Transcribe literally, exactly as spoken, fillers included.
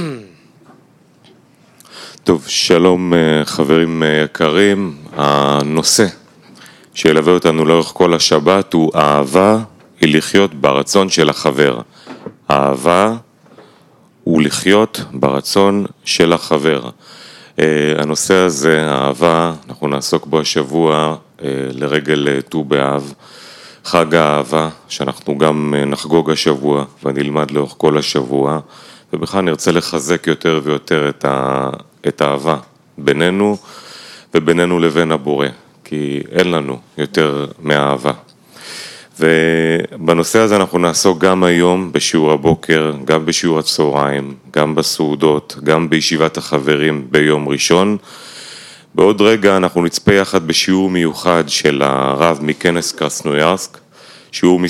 טוב, שלום חברים יקרים. הנושא שילווה אותנו לאורך כל השבת הוא אהבה היא לחיות ברצון של החבר. אהבה הוא לחיות ברצון של החבר. הנושא הזה, האהבה, אנחנו נעסוק בו השבוע לרגל ט"ו באב, חג האהבה, שאנחנו גם נחגוג השבוע ונלמד לאורך כל השבוע, ובכלל נרצה לחזק יותר ויותר את, ה... את האהבה בינינו ובינינו לבין הבורא, כי אין לנו יותר מהאהבה. ובנושא הזה אנחנו נעסוק גם היום בשיעור הבוקר, גם בשיעור הצהריים, גם בסעודות, גם בישיבת החברים ביום ראשון. בעוד רגע אנחנו נצפה יחד בשיעור מיוחד של הרב מכנס קרסנוירסק, שיעור